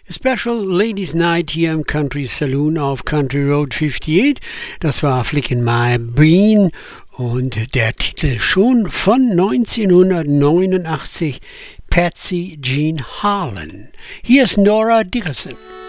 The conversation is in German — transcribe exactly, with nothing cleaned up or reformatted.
Special Ladies Night hier im Country Saloon auf Country Road achtundfünfzig. Das war Flickin' My Bean und der Titel schon von neunzehnhundertneunundachtzig, Patsy Jean Harlan. Hier ist Nora Dickerson.